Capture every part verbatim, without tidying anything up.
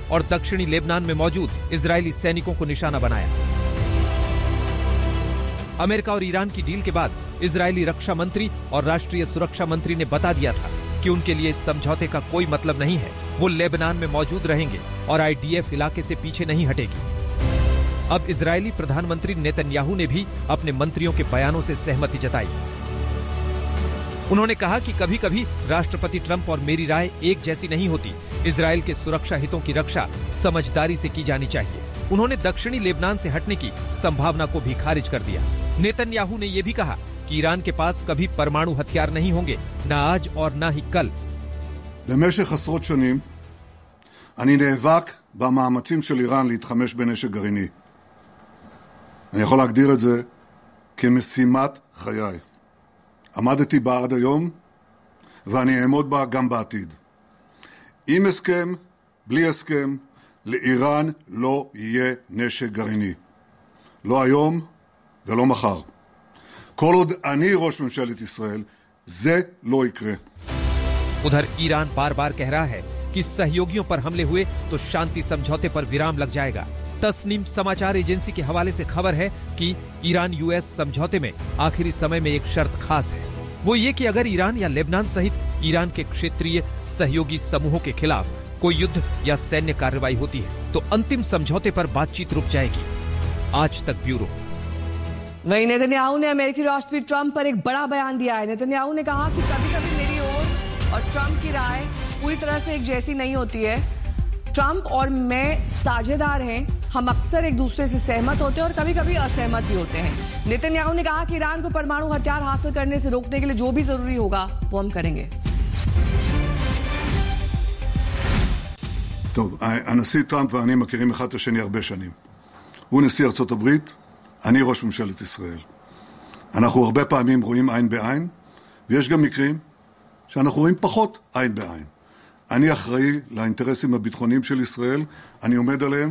और दक्षिणी लेबनान में मौजूद इजरायली सैनिकों को निशाना बनाया। अमेरिका और ईरान की डील के बाद इजरायली रक्षा मंत्री और राष्ट्रीय सुरक्षा मंत्री ने बता दिया था कि उनके लिए इस समझौते का कोई मतलब नहीं है। वो लेबनान में मौजूद रहेंगे और आईडीएफ इलाके से पीछे नहीं हटेगी। अब इजरायली प्रधानमंत्री नेतन्याहू ने भी अपने मंत्रियों के बयानों से सहमति जताई। उन्होंने कहा कि कभी कभी राष्ट्रपति ट्रंप और मेरी राय एक जैसी नहीं होती। इजरायल के सुरक्षा हितों की रक्षा समझदारी से की जानी चाहिए। उन्होंने दक्षिणी लेबनान से हटने की संभावना को भी खारिज कर दिया। नेतन्याहू ने यह भी कहा कि ईरान के पास कभी परमाणु हथियार नहीं होंगे, न आज और न ही कल। במשך עשרות שנים אני נאבק במאמצים של איראן להתחמש בנשק גרעיני. אני יכול להגדיר את זה כמשימת חיי. עמדתי בה עד היום ואני אעמוד בה גם בעתיד. עם הסכם, בלי הסכם, לאיראן לא יהיה נשק גרעיני. לא היום ולא מחר. כל עוד אני ראש ממשלת ישראל, זה לא יקרה. उधर ईरान बार बार कह रहा है कि सहयोगियों पर हमले हुए तो शांति समझौते पर विराम लग जाएगा। तस्नीम समाचार एजेंसी के हवाले से खबर है कि ईरान यूएस समझौते में आखिरी समय में एक शर्त खास है। वो ये कि अगर ईरान या लेबनान सहित ईरान के क्षेत्रीय सहयोगी समूहों के खिलाफ कोई युद्ध या सैन्य कार्रवाई होती है तो अंतिम समझौते पर बातचीत रुक जाएगी। आज तक ब्यूरो। वहीं नेतन्याहू ने अमेरिकी राष्ट्रपति ट्रंप पर एक बड़ा बयान दिया है। नेतन्याहू ने कहा कि कभी कभी मेरी ओर और ट्रंप की राय पूरी तरह से एक जैसी नहीं होती है। ट्रंप और मैं साझेदार हैं। हम अक्सर एक दूसरे से सहमत होते हैं और कभी कभी असहमत भी होते हैं। नेतन्याहू ने कहा कि ईरान को परमाणु हथियार हासिल करने से रोकने के लिए जो भी जरूरी होगा वो हम करेंगे। טוב, הנשיא טראמפ ואני מכירים אחד את השני הרבה שנים. הוא נשיא ארצות הברית, אני ראש ממשלת ישראל. אנחנו הרבה פעמים רואים עין בעין, ויש גם מקרים שאנחנו רואים פחות עין בעין. אני אחראי לאינטרסים הביטחוניים של ישראל, אני עומד עליהם.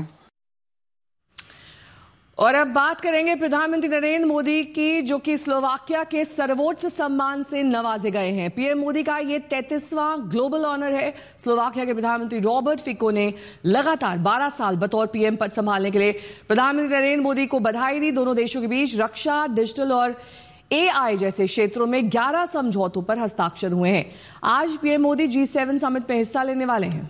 और अब बात करेंगे प्रधानमंत्री नरेंद्र मोदी की, जो कि स्लोवाकिया के सर्वोच्च सम्मान से नवाजे गए हैं। पीएम मोदी का ये तैंतीसवां ग्लोबल ऑनर है। स्लोवाकिया के प्रधानमंत्री रॉबर्ट फिको ने लगातार बारह साल बतौर पीएम पद संभालने के लिए प्रधानमंत्री नरेंद्र मोदी को बधाई दी। दोनों देशों के बीच रक्षा, डिजिटल और एआई जैसे क्षेत्रों में ग्यारह समझौतों पर हस्ताक्षर हुए हैं। आज PM Modi ji seven summit में हिस्सा लेने वाले हैं।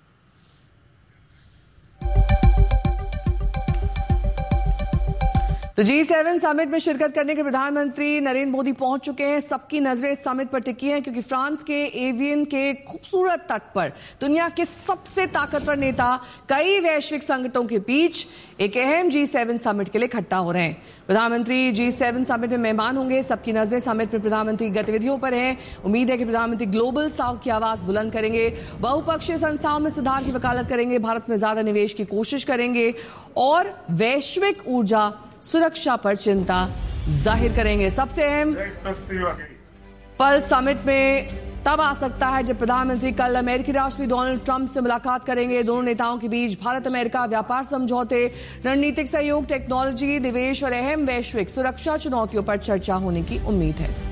तो जी सेवन समिट में शिरकत करने के प्रधानमंत्री नरेंद्र मोदी पहुंच चुके हैं। सबकी नजरें इस समिट पर टिकी हैं क्योंकि फ्रांस के एवियन के खूबसूरत तट पर दुनिया के सबसे ताकतवर नेता कई वैश्विक संकटों के बीच एक अहम जी सेवन समिट के लिए इकट्ठा हो रहे हैं। प्रधानमंत्री जी सेवन समिट में मेहमान होंगे। सबकी नजरें समिट में प्रधानमंत्री गतिविधियों पर हैं। उम्मीद है कि प्रधानमंत्री ग्लोबल साउथ की आवाज बुलंद करेंगे, बहुपक्षीय संस्थाओं में सुधार की वकालत करेंगे, भारत में ज्यादा निवेश की कोशिश करेंगे और वैश्विक ऊर्जा सुरक्षा पर चिंता जाहिर करेंगे। सबसे अहम पल समिट में तब आ सकता है जब प्रधानमंत्री कल अमेरिकी राष्ट्रपति डोनाल्ड ट्रंप से मुलाकात करेंगे। दोनों नेताओं के बीच भारत अमेरिका व्यापार समझौते, रणनीतिक सहयोग, टेक्नोलॉजी, निवेश और अहम वैश्विक सुरक्षा चुनौतियों पर चर्चा होने की उम्मीद है।